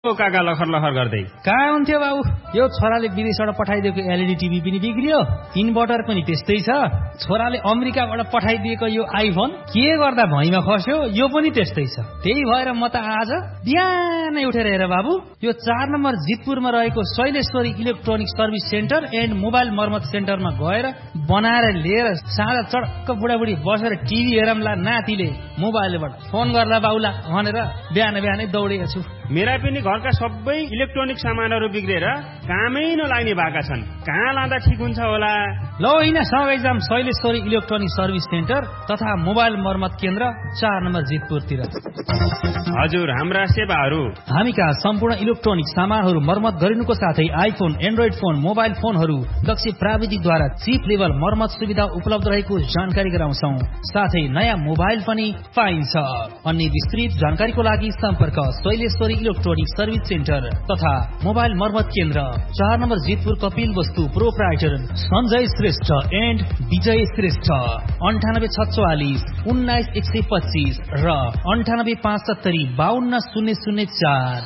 काका लखर लखर गर्दै कहाँ हुन्थ्यो बाबु? यो छोराले विदेशबाट पठाइदिएको एलइडी टिभी पनि बिग्रियो, इन्भर्टर पनि त्यस्तै छ। छोराले अमेरिकाबाट पठाइदिएको यो आइफोन के गर्दा भैँमा खस्यो, यो पनि त्यस्तै छ। त्यही भएर म त आज बिहानै उठेर हेर बाबु, यो 4 नम्बर जितपुरमा रहेको Shaileshwari electronic service centre and mobile मर्मत सेन्टरमा गएर बनाएर लिएर साँझ चडक्क बुढाबुढी बसेर टिभी हेरमला नातिले मोबाइलबाट फोन गर्दा बाउला भनेर बिहानै दौडेको छु। मेरा पनि घरका सबै इलेक्ट्रोनिक सामानहरू बिग्रेर कामै नलाग्ने भएका छन्। कहाँ लाँदा ठिक हुन्छ होला? ल होइन, सँगै जाम शैलेश्वरी इलेक्ट्रोनिक सर्भिस सेन्टर तथा मोबाइल मर्मत केन्द्र 4 नम्बर जितपुरतिर। हजुर, हाम्रा सेवाहरू हामी कहाँ सम्पूर्ण इलेक्ट्रोनिक सामानहरू मर्मत गरिनुको साथै आइफोन, एन्ड्रोइड फोन, मोबाइल फोनहरू दक्ष प्राविधिकद्वारा चिप लेभल मर्मत सुविधा उपलब्ध रहेको जानकारी गराउँछौ। साथै नयाँ मोबाइल पनि पाइन्छ। अन्य विस्तृत जानकारीको लागि सम्पर्क शैलेश्वरी इलेक्ट्रोनिक सर्भिस सेन्टर तथा मोबाइल मर्मत केन्द्र 4 नम्बर जितपुर कपिल वस्तु प्रोप्राइटर सञ्जय श्रेष्ठ एन्ड विजय श्रेष्ठ 9846 19125 र 9875 52004।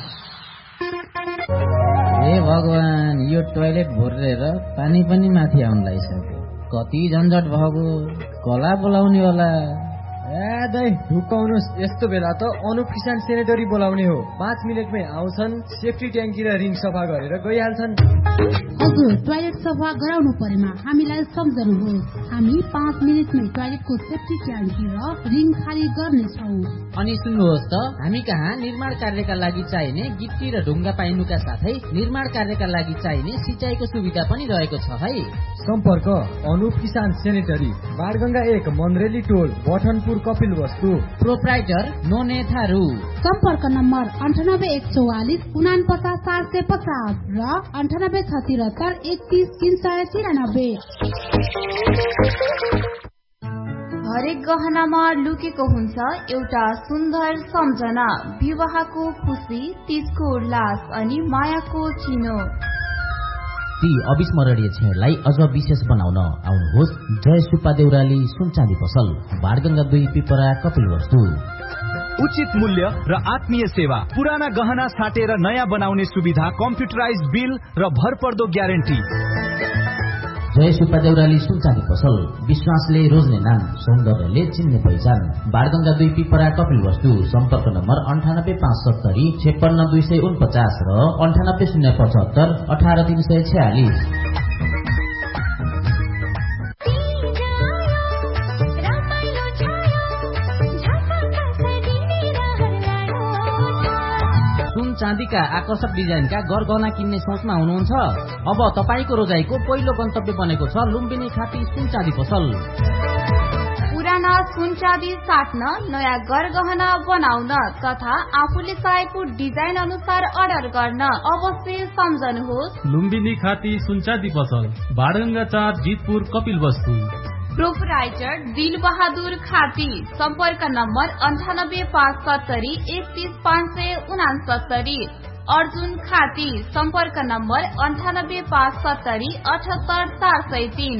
हे भगवान, यो टोयलेट भरेर पानी पनि माथि आउन लागिसक्यो। कति झन्झट भएको, कला बोलाउने होला। ढुकाउनुहोस्। यस्तो बेला त अनुप किसान सेनेटरी बोलाउने हो। 5 मिनटमै आउँछन्, सेफ्टी ट्याङ्की र रिङ सफा गरेर गइहाल्छन्। हजुर, टोयलेट सफा गराउनु परेमा हामीलाई सम्झनुहोस्। हामी 5 मिनटमै टोयलेटको सेफ्टी ट्याङ्की र रिङ खाली गर्नेछौँ। अनि सुन्नुहोस् त, हामी कहाँ निर्माण कार्यका लागि चाहिने गिट्टी र ढुङ्गा पाइनुका साथै निर्माण कार्यका लागि चाहिने सिँचाइको सुविधा पनि रहेको छ है। सम्पर्क अनुप किसान सेनेटरी, बाणगंगा 1 मन्रेली टोल, बठनपुर कपिल वस्तु, प्रोप्राइटर नोने थारू। सम्पर्क नम्बर 9814 49 750 र 9876 31 393। हरेक गहनामा लुकेको हुन्छ एउटा सुन्दर सम्झना, विवाहको खुसी, तीजको उल्लास अनि मायाको चिनो। ती अविस्मरणीय क्षणलाई अझ विशेष बनाउन आउनुहोस् जय सुब्बा देउराली सुनचाँदी पसल, बाणगंगा 2 पिपरा कपिल वस्तु। उचित मूल्य र आत्मीय सेवा, पुराना गहना साटेर नयाँ बनाउने सुविधा, कम्प्युटराइज बिल र भरपर्दो ग्यारेन्टी। जय सुब्बा देउराली सुनचाँदी पसल, विश्वासले रोज्ने नाम, सौन्दर्यले चिन्ने पहिचान, बाणगंगा 2 पिपरा कपिल वस्तु। सम्पर्क नम्बर 98570 56249 र 98075 18346। चाँदीका आकर्षक डिजाइनका गरगहना किन्ने सोचमा हुनुहुन्छ? अब तपाईको रोजाइको पहिलो गन्तव्य बनेको छ लुम्बिनी खाती सुनचाँदी पसल। पुराना सुनचाँदी साट्न, नयाँ गरगहना बनाउन तथा आफूले चाहेको डिजाइन अनुसार अर्डर गर्न अवश्य सम्झनुहोस् लुम्बिनी खाती सुनचाँदी पसल, बाणगंगा 4 जितपुर कपिल वस्तु। प्रोप्राइटर दिल बहादुर खाती। सम्पर्क नम्बर 9875 31 569। अर्जुन खाती। सम्पर्क नम्बर 9875 78 403।